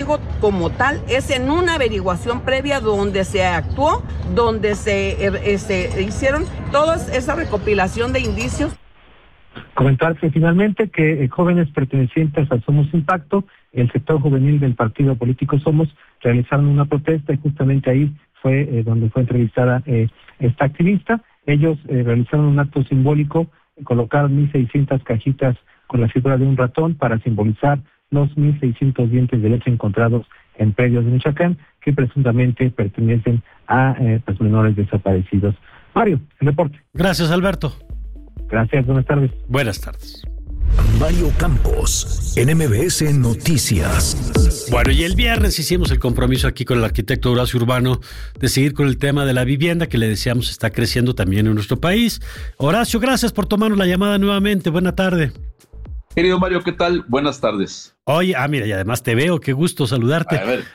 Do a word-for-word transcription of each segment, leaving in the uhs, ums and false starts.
castigo como tal es en una averiguación previa donde se actuó, donde se, eh, se hicieron toda esa recopilación de indicios. Comentarse finalmente que eh, jóvenes pertenecientes a Somos Impacto, el sector juvenil del partido político Somos, realizaron una protesta y justamente ahí fue eh, donde fue entrevistada eh, esta activista. Ellos eh, realizaron un acto simbólico, colocaron mil seiscientas cajitas con la figura de un ratón para simbolizar los mil seiscientos dientes de leche encontrados en predios de Michoacán que presuntamente pertenecen a eh, pues, menores desaparecidos. Mario, el reporte. Gracias, Alberto. Gracias, buenas tardes. Buenas tardes. Mario Campos, en M B S Noticias. Bueno, y el viernes hicimos el compromiso aquí con el arquitecto Horacio Urbano de seguir con el tema de la vivienda, que le decíamos está creciendo también en nuestro país. Horacio, gracias por tomarnos la llamada nuevamente. Buena tarde. Querido Mario, ¿qué tal? Buenas tardes. Oye, ah, mira, y además te veo, qué gusto saludarte. A ver.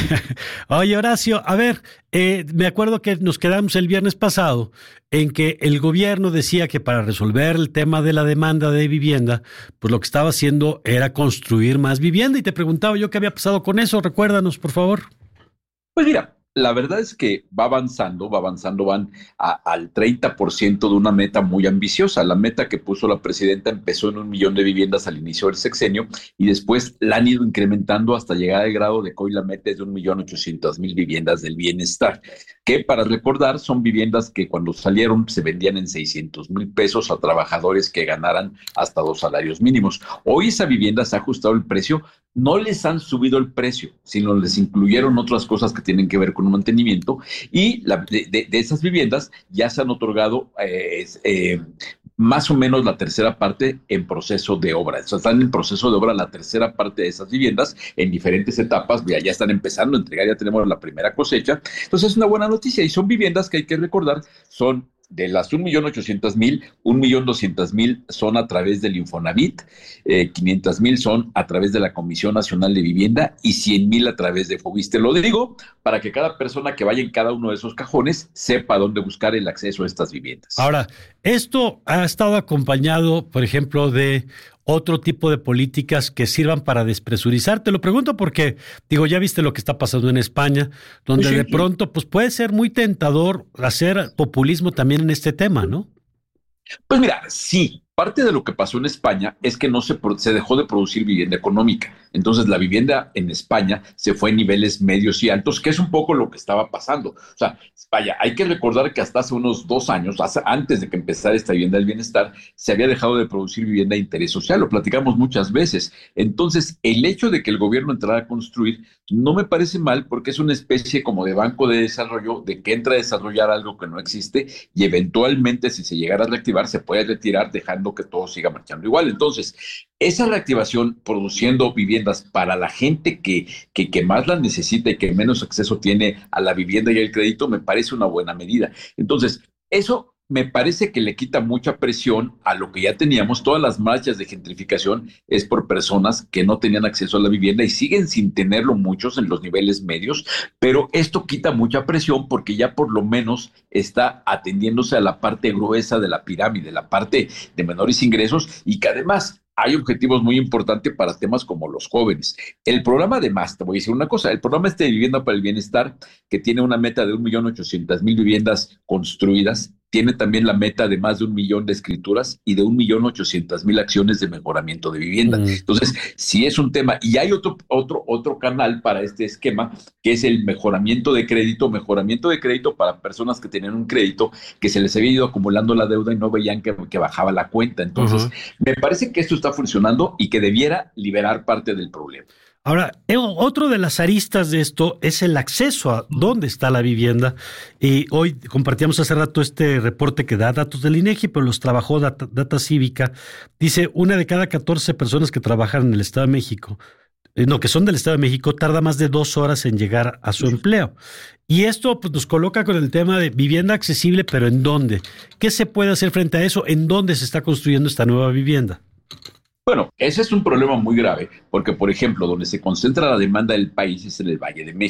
Oye, Horacio, a ver, eh, me acuerdo que nos quedamos el viernes pasado en que el gobierno decía que para resolver el tema de la demanda de vivienda, pues lo que estaba haciendo era construir más vivienda, y te preguntaba yo qué había pasado con eso. Recuérdanos, por favor. Pues mira, la verdad es que va avanzando, va avanzando, van a, al treinta por ciento de una meta muy ambiciosa. La meta que puso la presidenta empezó en un millón de viviendas al inicio del sexenio y después la han ido incrementando hasta llegar al grado de que hoy la meta es de un millón ochocientas mil viviendas del bienestar, que para recordar son viviendas que cuando salieron se vendían en seiscientos mil pesos a trabajadores que ganaran hasta dos salarios mínimos. Hoy esa vivienda se ha ajustado el precio, no les han subido el precio, sino les incluyeron otras cosas que tienen que ver con un mantenimiento, y la, de, de, de esas viviendas ya se han otorgado eh, eh, más o menos la tercera parte en proceso de obra. O sea, están en proceso de obra la tercera parte de esas viviendas en diferentes etapas. Ya, ya están empezando a entregar, ya tenemos la primera cosecha. Entonces es una buena noticia, y son viviendas que hay que recordar, son de las un millón ochocientos mil, un millón doscientos mil son a través del Infonavit, eh, quinientos mil son a través de la Comisión Nacional de Vivienda y cien mil a través de Fobiste. Lo digo para que cada persona que vaya en cada uno de esos cajones sepa dónde buscar el acceso a estas viviendas. Ahora, esto ha estado acompañado, por ejemplo, de otro tipo de políticas que sirvan para despresurizar. Te lo pregunto porque, digo, ya viste lo que está pasando en España, donde sí, de pronto pues puede ser muy tentador hacer populismo también en este tema, ¿no? Pues mira, sí. Parte de lo que pasó en España es que no se, se dejó de producir vivienda económica. Entonces la vivienda en España se fue a niveles medios y altos, que es un poco lo que estaba pasando. O sea, vaya, hay que recordar que hasta hace unos dos años, hace, antes de que empezara esta vivienda del bienestar, se había dejado de producir vivienda de interés social. Lo platicamos muchas veces. Entonces, el hecho de que el gobierno entrara a construir no me parece mal, porque es una especie como de banco de desarrollo, de que entra a desarrollar algo que no existe y eventualmente, si se llegara a reactivar, se puede retirar dejando que todo siga marchando igual. Entonces, esa reactivación produciendo viviendas para la gente que, que, que más la necesita y que menos acceso tiene a la vivienda y al crédito, me parece una buena medida. Entonces, eso me parece que le quita mucha presión a lo que ya teníamos. Todas las marchas de gentrificación es por personas que no tenían acceso a la vivienda y siguen sin tenerlo muchos en los niveles medios, pero esto quita mucha presión porque ya por lo menos está atendiéndose a la parte gruesa de la pirámide, la parte de menores ingresos, y que además hay objetivos muy importantes para temas como los jóvenes. El programa, además, te voy a decir una cosa, el programa este de Vivienda para el Bienestar, que tiene una meta de un millón ochocientas mil viviendas construidas, tiene también la meta de más de un millón de escrituras y de un millón ochocientas mil acciones de mejoramiento de vivienda. Mm. Entonces, sí es un tema. Y hay otro, otro, otro canal para este esquema, que es el mejoramiento de crédito, mejoramiento de crédito para personas que tenían un crédito que se les había ido acumulando la deuda y no veían que, que bajaba la cuenta. Entonces, uh-huh. me parece que esto está funcionando y que debiera liberar parte del problema. Ahora, otro de las aristas de esto es el acceso a dónde está la vivienda. Y hoy compartíamos hace rato este reporte que da datos del INEGI, pero los trabajó Data, Data Cívica. Dice, una de cada catorce personas que trabajan en el Estado de México, eh, no, que son del Estado de México, tarda más de dos horas en llegar a su empleo. Y esto pues, nos coloca con el tema de vivienda accesible, pero ¿en dónde? ¿Qué se puede hacer frente a eso? ¿En dónde se está construyendo esta nueva vivienda? Bueno, ese es un problema muy grave, porque, por ejemplo, donde se concentra la demanda del país es en el Valle de México.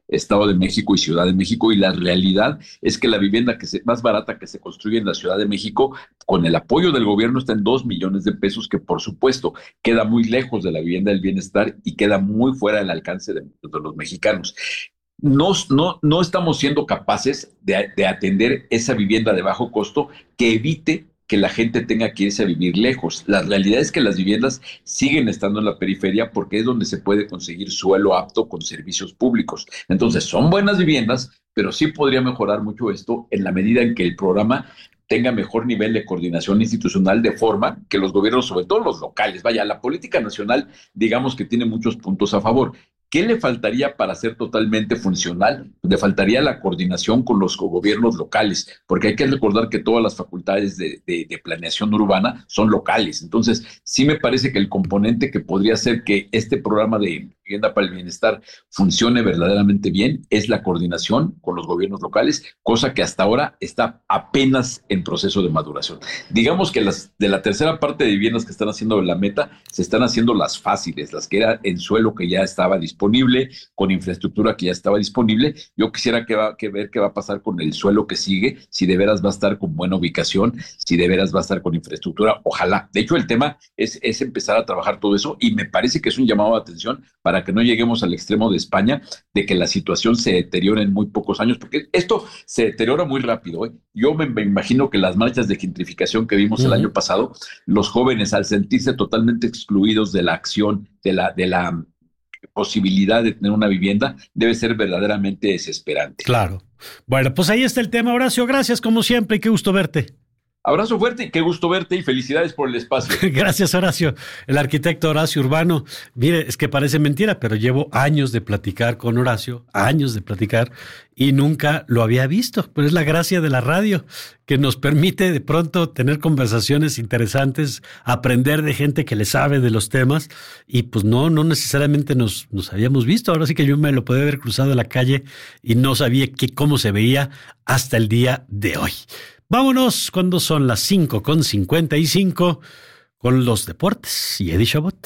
Estado de México y Ciudad de México, y la realidad es que la vivienda que se, más barata que se construye en la Ciudad de México, con el apoyo del gobierno, está en dos millones de pesos, que por supuesto queda muy lejos de la vivienda del bienestar y queda muy fuera del alcance de, de los mexicanos. No, no, no estamos siendo capaces de, de atender esa vivienda de bajo costo que evite que la gente tenga que irse a vivir lejos. La realidad es que las viviendas siguen estando en la periferia porque es donde se puede conseguir suelo apto con servicios públicos. Entonces, son buenas viviendas, pero sí podría mejorar mucho esto en la medida en que el programa tenga mejor nivel de coordinación institucional, de forma que los gobiernos, sobre todo los locales, vaya, la política nacional, digamos que tiene muchos puntos a favor. ¿Qué le faltaría para ser totalmente funcional? Le faltaría la coordinación con los gobiernos locales, porque hay que recordar que todas las facultades de, de, de planeación urbana son locales. Entonces, sí me parece que el componente que podría hacer que este programa de Vivienda para el Bienestar funcione verdaderamente bien es la coordinación con los gobiernos locales, cosa que hasta ahora está apenas en proceso de maduración. Digamos que las de la tercera parte de viviendas que están haciendo la meta, se están haciendo las fáciles, las que eran en suelo que ya estaba disponible, con infraestructura que ya estaba disponible. Yo quisiera que, va, que ver qué va a pasar con el suelo que sigue, si de veras va a estar con buena ubicación, si de veras va a estar con infraestructura, ojalá. De hecho, el tema es, es empezar a trabajar todo eso, y me parece que es un llamado de atención para que no lleguemos al extremo de España, de que la situación se deteriore en muy pocos años, porque esto se deteriora muy rápido, ¿eh? Yo me, me imagino que las marchas de gentrificación que vimos uh-huh. el año pasado, los jóvenes, al sentirse totalmente excluidos de la acción, de la, de la posibilidad de tener una vivienda, debe ser verdaderamente desesperante. Claro. Bueno, pues ahí está el tema, Horacio. Gracias como siempre y qué gusto verte. Abrazo fuerte y qué gusto verte y felicidades por el espacio. Gracias, Horacio. El arquitecto Horacio Urbano. Mire, es que parece mentira, pero llevo años de platicar con Horacio, años de platicar, y nunca lo había visto. Pero es la gracia de la radio, que nos permite de pronto tener conversaciones interesantes, aprender de gente que le sabe de los temas, y pues no, no necesariamente nos, nos habíamos visto. Ahora sí que yo me lo podía haber cruzado en la calle y no sabía que, cómo se veía hasta el día de hoy. Vámonos cuando son las cinco con cincuenta y cinco con los deportes y Eddie Chabot.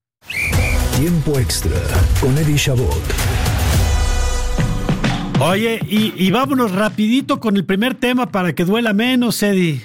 Tiempo extra con Eddie Chabot. Oye, y, y vámonos rapidito con el primer tema para que duela menos, Eddie.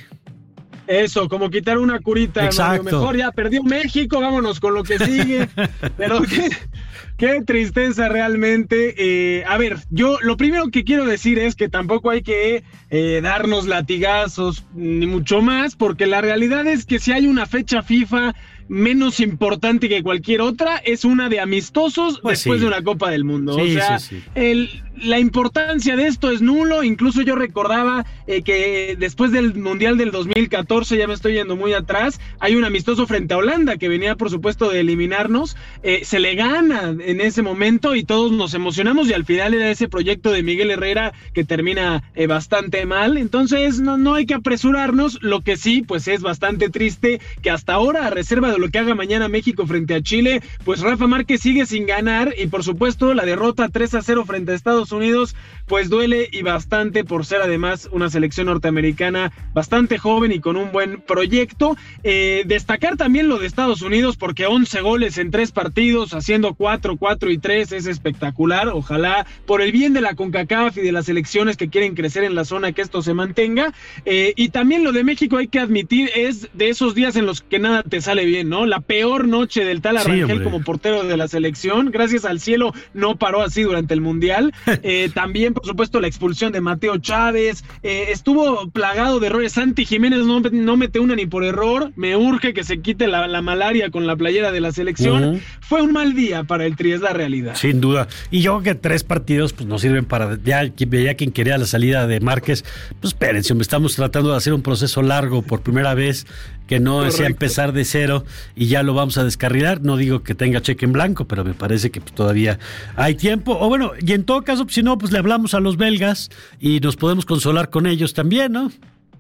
Eso, como quitar una curita. Exacto. Mario. Mejor ya perdió México, vámonos con lo que sigue. Pero qué, qué tristeza realmente. Eh, a ver, yo lo primero que quiero decir es que tampoco hay que eh, darnos latigazos, ni mucho más, porque la realidad es que si hay una fecha FIFA menos importante que cualquier otra, es una de amistosos pues después sí. de una Copa del Mundo. Sí, o sea, sí, sí. El, la importancia de esto es nulo. Incluso yo recordaba eh, que después del Mundial del dos mil catorce, ya me estoy yendo muy atrás, hay un amistoso frente a Holanda que venía por supuesto de eliminarnos, eh, se le gana en ese momento y todos nos emocionamos, y al final era ese proyecto de Miguel Herrera que termina eh, bastante mal. Entonces no, no hay que apresurarnos. Lo que sí, pues es bastante triste que hasta ahora, a reserva de lo que haga mañana México frente a Chile, pues Rafa Márquez sigue sin ganar, y por supuesto la derrota tres a cero frente a Estados Unidos pues duele, y bastante, por ser además una selección norteamericana bastante joven y con un buen proyecto. Eh, destacar también lo de Estados Unidos, porque once goles en tres partidos, haciendo cuatro, cuatro y tres, es espectacular. Ojalá, por el bien de la CONCACAF y de las selecciones que quieren crecer en la zona, que esto se mantenga. Eh, y también lo de México, hay que admitir, es de esos días en los que nada te sale bien, ¿no? La peor noche del Tal Arrangel sí, como portero de la selección. Gracias al cielo no paró así durante el Mundial. Eh, también, por supuesto, la expulsión de Mateo Chávez. Eh, estuvo plagado de errores. Santi Jiménez no, no mete una ni por error. Me urge que se quite la, la malaria con la playera de la selección. Uh-huh. Fue un mal día para el Tri, es la realidad. Sin duda. Y yo creo que tres partidos pues no sirven para... Ya, ya quien quería la salida de Márquez, pues espérense, estamos tratando de hacer un proceso largo por primera vez, que no Correcto. sea empezar de cero y ya lo vamos a descarrilar. No digo que tenga cheque en blanco, pero me parece que pues, todavía hay tiempo. O bueno, y en todo caso, si no, pues le hablamos a los belgas y nos podemos consolar con ellos también, ¿no?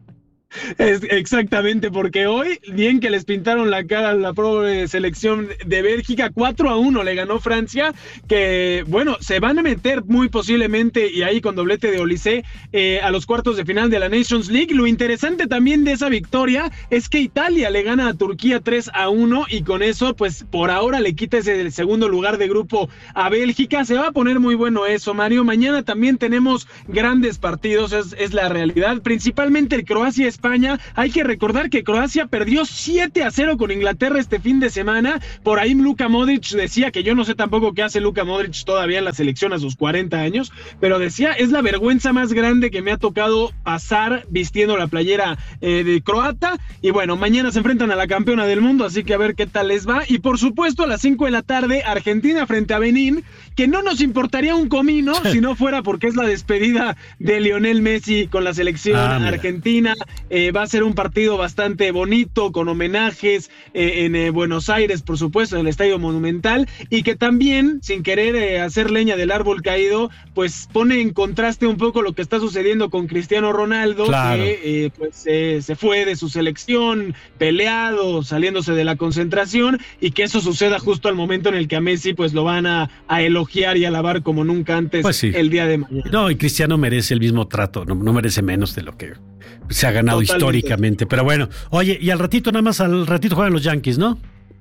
Es exactamente, porque hoy, bien que les pintaron la cara a la pobre selección de Bélgica, cuatro a uno le ganó Francia, que bueno, se van a meter muy posiblemente, y ahí con doblete de Olise, eh, a los cuartos de final de la Nations League. Lo interesante también de esa victoria es que Italia le gana a Turquía tres a uno, y con eso, pues por ahora le quita ese segundo lugar de grupo a Bélgica. Se va a poner muy bueno eso, Mario. Mañana también tenemos grandes partidos, es, es la realidad, principalmente el Croacia-España. Hay que recordar que Croacia perdió siete a cero con Inglaterra este fin de semana. Por ahí Luka Modric decía, que yo no sé tampoco qué hace Luka Modric todavía en la selección a sus cuarenta años, pero decía, es la vergüenza más grande que me ha tocado pasar vistiendo la playera eh, de croata. Y bueno, mañana se enfrentan a la campeona del mundo, así que a ver qué tal les va. Y por supuesto a las cinco de la tarde, Argentina frente a Benín, que no nos importaría un comino si no fuera porque es la despedida de Lionel Messi con la selección ah, argentina. Eh, va a ser un partido bastante bonito, con homenajes eh, en eh, Buenos Aires, por supuesto, en el Estadio Monumental, y que también, sin querer eh, hacer leña del árbol caído, pues pone en contraste un poco lo que está sucediendo con Cristiano Ronaldo, claro. que eh, pues eh, se fue de su selección, peleado, saliéndose de la concentración, y que eso suceda justo al momento en el que a Messi pues lo van a, a elogiar y alabar como nunca antes pues sí. el día de mañana. No, y Cristiano merece el mismo trato, no, no merece menos de lo que se ha ganado Totalmente. históricamente, pero bueno, oye, y al ratito nada más, al ratito juegan los Yankees, ¿no?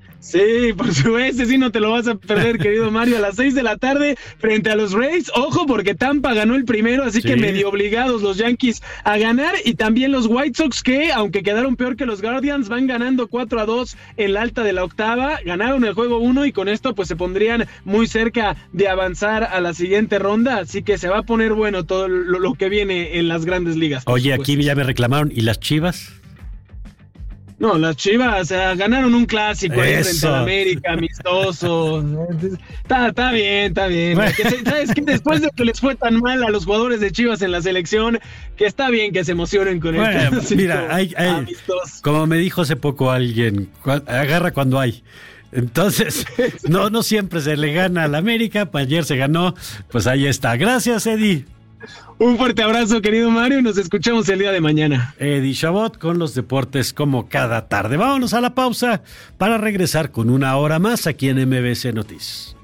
Sí, por supuesto, sí, no te lo vas a perder, querido Mario, a las seis de la tarde frente a los Rays. Ojo, porque Tampa ganó el primero, así sí. que medio obligados los Yankees a ganar, y también los White Sox, que aunque quedaron peor que los Guardians, van ganando cuatro a dos en la alta de la octava, ganaron el juego uno, y con esto pues se pondrían muy cerca de avanzar a la siguiente ronda, así que se va a poner bueno todo lo, lo que viene en las grandes ligas. Oye, supuesto. Aquí ya me reclamaron, ¿y las Chivas? No, las Chivas, o sea, ganaron un clásico ahí frente a la América, amistoso. Está, está bien, está bien. Bueno. ¿Sabes qué? Después de que les fue tan mal a los jugadores de Chivas en la selección, que está bien que se emocionen con bueno, el clásico. Mira, hay, hay, como me dijo hace poco alguien, agarra cuando hay. Entonces, no, no siempre se le gana a la América, ayer se ganó, pues ahí está. Gracias, Eddie. Un fuerte abrazo, querido Mario, y nos escuchamos el día de mañana. Eddie Chabot con los deportes como cada tarde. Vámonos a la pausa para regresar con una hora más aquí en M B S Noticias.